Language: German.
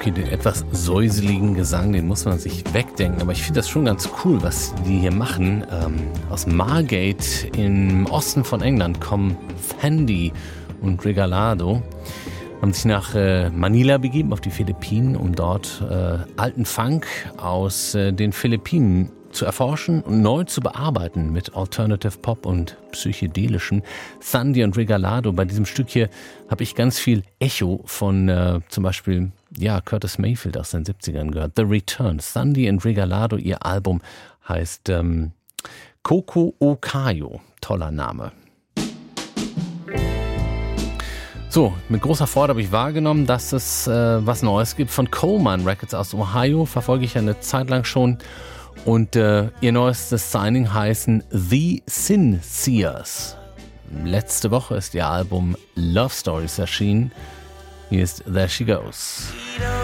Okay, den etwas säuseligen Gesang, den muss man sich wegdenken. Aber ich finde das schon ganz cool, was die hier machen. Aus Margate im Osten von England kommen Fendi und Regalado. Haben sich nach Manila begeben, auf die Philippinen, um dort alten Funk aus den Philippinen zu erforschen und neu zu bearbeiten mit Alternative Pop und psychedelischem. Sandy und Regalado, bei diesem Stück hier habe ich ganz viel Echo von zum Beispiel Curtis Mayfield aus den 70ern gehört. The Return, Sandy und Regalado, ihr Album heißt Coco Ocayo, toller Name. So, mit großer Freude habe ich wahrgenommen, dass es was Neues gibt von Coleman Records aus Ohio, verfolge ich ja eine Zeit lang schon. Und ihr neuestes Signing heißen The Sinceres. Letzte Woche ist ihr Album Love Stories erschienen. Hier ist There She Goes.